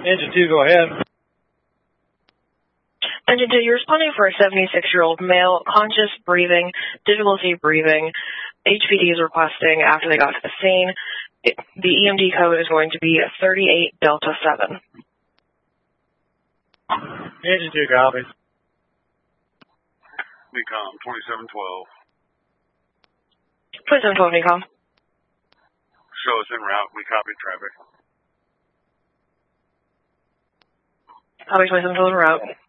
Engine 2, go ahead. Engine 2, you're responding for a 76-year-old male, conscious breathing, difficulty breathing. HPD is requesting after they got to the scene. The EMD code is going to be 38 Delta 7. Engine 2, copy. NECOM 2712. 2712 NECOM. Show us en route. We copy traffic. Copy 2712 en route.